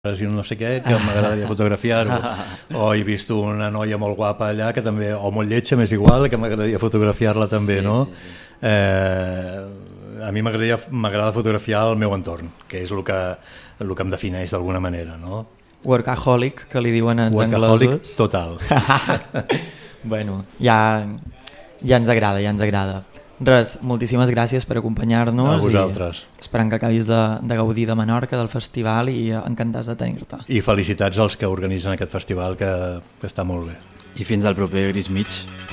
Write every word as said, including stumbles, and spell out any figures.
i no sé què, que m'agradaria fotografiar-ho, o he vist una noia molt guapa allà, que també, o molt lletja, m'és igual, que m'agradaria fotografiar-la també, sí, no? Sí, sí. Eh, a mi m'agrada fotografiar el meu entorn, que és el que, el que em defineix d'alguna manera, no? Workaholic, que li diuen els Workaholic anglesos. Total. Bueno, ja, ja ens agrada, ja ens agrada. Res, moltíssimes gràcies per acompanyar-nos. A vosaltres. I esperant que acabis de, de gaudir de Menorca, del festival, i encantats de tenir-te. I felicitats als que organitzen aquest festival, que, que està molt bé. I fins al proper Gris Mig.